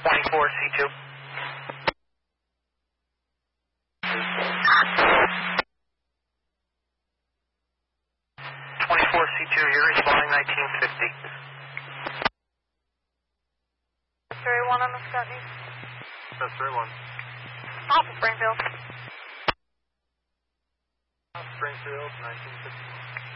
24C2. 24C2, you're responding 1950. Surrey 1 on the Scotney. That's Surrey 1. Off of Springfield. Springfield, 1950.